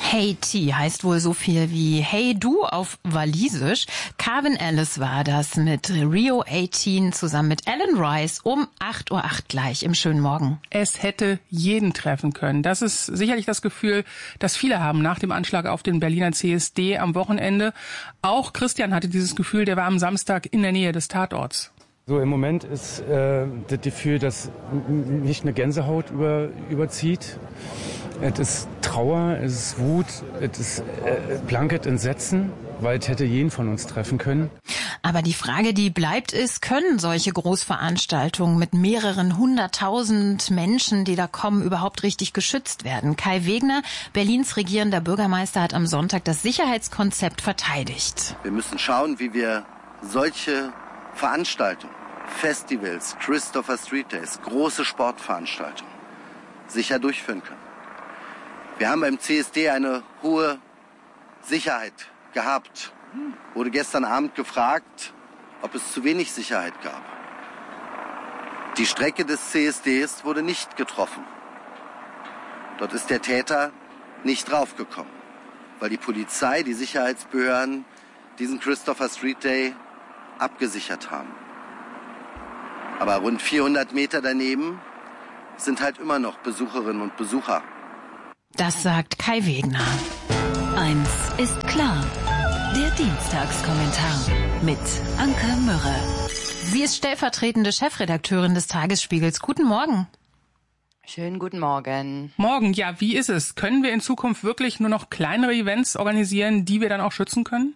Haiti heißt wohl so viel wie Hey du auf Walisisch. Calvin Ellis war das mit Rio 18 zusammen mit Alan Rice um 8:08 Uhr gleich im schönen Morgen. Es hätte jeden treffen können. Das ist sicherlich das Gefühl, das viele haben nach dem Anschlag auf den Berliner CSD am Wochenende. Auch Christian hatte dieses Gefühl, der war am Samstag in der Nähe des Tatorts. So im Moment ist das Gefühl, dass mich eine Gänsehaut überzieht. Es ist Trauer, es ist Wut, es ist blankes Entsetzen, weil es hätte jeden von uns treffen können. Aber die Frage, die bleibt, ist, können solche Großveranstaltungen mit mehreren 100.000 Menschen, die da kommen, überhaupt richtig geschützt werden? Kai Wegner, Berlins regierender Bürgermeister, hat am Sonntag das Sicherheitskonzept verteidigt. Wir müssen schauen, wie wir solche Veranstaltungen, Festivals, Christopher Street Days, große Sportveranstaltungen sicher durchführen können. Wir haben beim CSD eine hohe Sicherheit gehabt. Wurde gestern Abend gefragt, ob es zu wenig Sicherheit gab. Die Strecke des CSDs wurde nicht getroffen. Dort ist der Täter nicht draufgekommen, weil die Polizei, die Sicherheitsbehörden diesen Christopher Street Day abgesichert haben. Aber rund 400 Meter daneben sind halt immer noch Besucherinnen und Besucher. Das sagt Kai Wegner. Eins ist klar. Der Dienstagskommentar mit Anke Mürre. Sie ist stellvertretende Chefredakteurin des Tagesspiegels. Guten Morgen. Schönen guten Morgen. Morgen, ja, wie ist es? Können wir in Zukunft wirklich nur noch kleinere Events organisieren, die wir dann auch schützen können?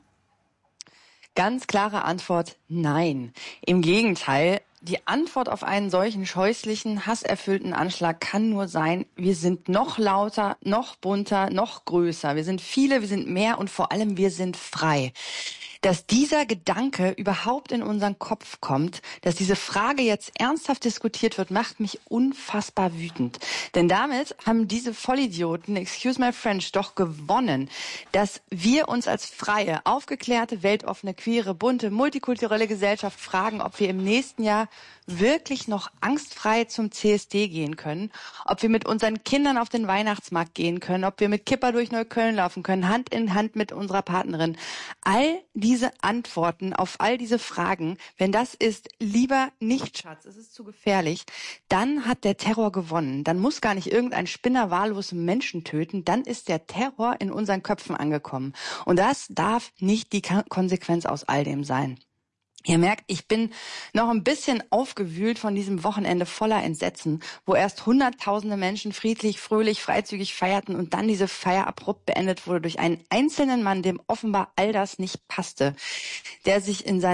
Ganz klare Antwort, nein. Im Gegenteil, die Antwort auf einen solchen scheußlichen, hasserfüllten Anschlag kann nur sein, wir sind noch lauter, noch bunter, noch größer. Wir sind viele, wir sind mehr und vor allem wir sind frei. Dass dieser Gedanke überhaupt in unseren Kopf kommt, dass diese Frage jetzt ernsthaft diskutiert wird, macht mich unfassbar wütend. Denn damit haben diese Vollidioten, excuse my French, doch gewonnen, dass wir uns als freie, aufgeklärte, weltoffene, queere, bunte, multikulturelle Gesellschaft fragen, ob wir im nächsten Jahr wirklich noch angstfrei zum CSD gehen können, ob wir mit unseren Kindern auf den Weihnachtsmarkt gehen können, ob wir mit Kipper durch Neukölln laufen können, Hand in Hand mit unserer Partnerin. All diese Antworten auf all diese Fragen, wenn das ist, lieber nicht, Schatz, es ist zu gefährlich, dann hat der Terror gewonnen. Dann muss gar nicht irgendein Spinner wahllos Menschen töten, dann ist der Terror in unseren Köpfen angekommen. Und das darf nicht die Konsequenz aus all dem sein. Ihr merkt, ich bin noch ein bisschen aufgewühlt von diesem Wochenende voller Entsetzen, wo erst Hunderttausende Menschen friedlich, fröhlich, freizügig feierten und dann diese Feier abrupt beendet wurde durch einen einzelnen Mann, dem offenbar all das nicht passte, der sich in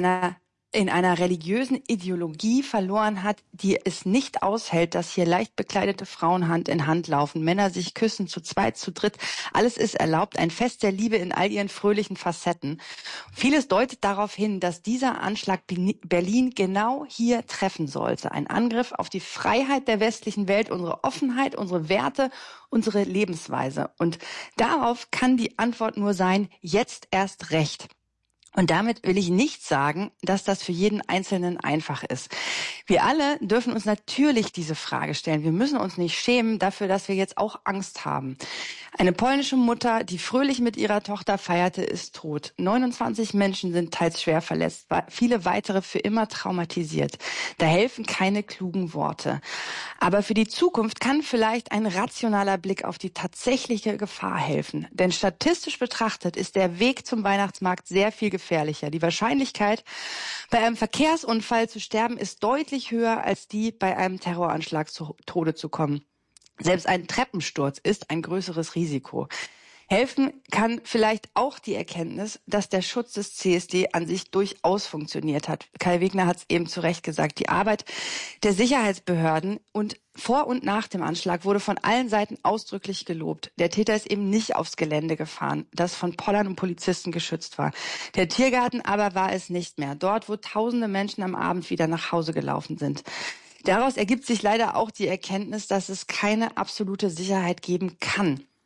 einer religiösen Ideologie verloren hat, die es nicht aushält, dass hier leicht bekleidete Frauen Hand in Hand laufen, Männer sich küssen, zu zweit, zu dritt. Alles ist erlaubt, ein Fest der Liebe in all ihren fröhlichen Facetten. Vieles deutet darauf hin, dass dieser Anschlag Berlin genau hier treffen sollte. Ein Angriff auf die Freiheit der westlichen Welt, unsere Offenheit, unsere Werte, unsere Lebensweise. Und darauf kann die Antwort nur sein, jetzt erst recht. Und damit will ich nicht sagen, dass das für jeden Einzelnen einfach ist. Wir alle dürfen uns natürlich diese Frage stellen. Wir müssen uns nicht schämen dafür, dass wir jetzt auch Angst haben. Eine polnische Mutter, die fröhlich mit ihrer Tochter feierte, ist tot. 29 Menschen sind teils schwer verletzt, viele weitere für immer traumatisiert. Da helfen keine klugen Worte. Aber für die Zukunft kann vielleicht ein rationaler Blick auf die tatsächliche Gefahr helfen. Denn statistisch betrachtet ist der Weg zum Weihnachtsmarkt sehr viel gefährlicher. Die Wahrscheinlichkeit, bei einem Verkehrsunfall zu sterben, ist deutlich höher als die, bei einem Terroranschlag zu Tode zu kommen. Selbst ein Treppensturz ist ein größeres Risiko. Helfen kann vielleicht auch die Erkenntnis, dass der Schutz des CSD an sich durchaus funktioniert hat. Kai Wegner hat es eben zu Recht gesagt. Die Arbeit der Sicherheitsbehörden und vor und nach dem Anschlag wurde von allen Seiten ausdrücklich gelobt. Der Täter ist eben nicht aufs Gelände gefahren, das von Pollern und Polizisten geschützt war. Der Tiergarten aber war es nicht mehr. Dort, wo tausende Menschen am Abend wieder nach Hause gelaufen sind. Daraus ergibt sich leider auch die Erkenntnis, dass es keine absolute Sicherheit geben kann.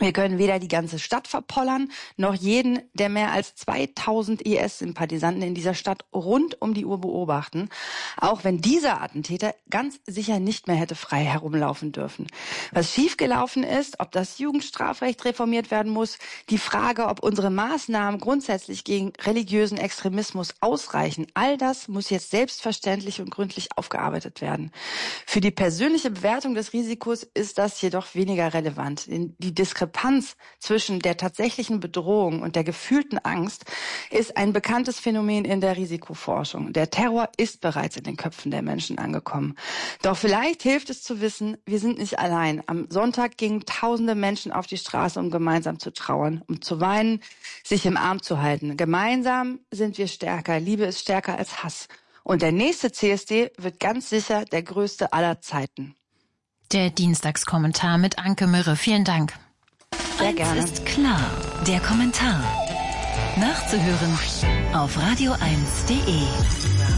Wir können weder die ganze Stadt verpollern, noch jeden der mehr als 2000 IS-Sympathisanten in dieser Stadt rund um die Uhr beobachten, auch wenn dieser Attentäter ganz sicher nicht mehr hätte frei herumlaufen dürfen. Was schiefgelaufen ist, ob das Jugendstrafrecht reformiert werden muss, die Frage, ob unsere Maßnahmen grundsätzlich gegen religiösen Extremismus ausreichen, all das muss jetzt selbstverständlich und gründlich aufgearbeitet werden. Für die persönliche Bewertung des Risikos ist das jedoch weniger relevant. Die Diskrepanz zwischen der tatsächlichen Bedrohung und der gefühlten Angst ist ein bekanntes Phänomen in der Risikoforschung. Der Terror ist bereits in den Köpfen der Menschen angekommen. Doch vielleicht hilft es zu wissen, wir sind nicht allein. Am Sonntag gingen tausende Menschen auf die Straße, um gemeinsam zu trauern, um zu weinen, sich im Arm zu halten. Gemeinsam sind wir stärker. Liebe ist stärker als Hass. Und der nächste CSD wird ganz sicher der größte aller Zeiten. Der Dienstagskommentar mit Anke Mürre. Vielen Dank. Sehr gerne. Eins ist klar, der Kommentar. Nachzuhören auf radio1.de.